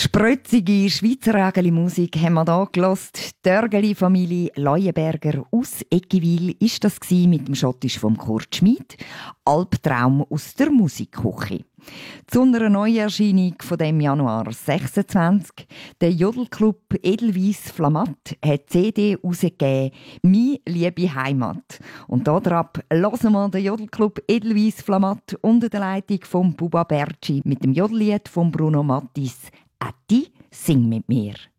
Spritzige Schweizer Rägeli-Musik haben wir hier gehört. Die Dörgeli-Familie Leuenberger aus Eggiwil war das mit dem Schottisch von Kurt Schmid. Albtraum aus der Musikküche. Zu einer Neuerscheinung von dem Januar 26. Der Jodelclub Edelweiss Flamatt hat CD herausgegeben, «Mi liebe Heimat». Und darauf hören wir den Jodelclub Edelweiss Flamatt unter der Leitung von Buba Berci mit dem Jodellied von Bruno Mattis «Atti, sing mit mir».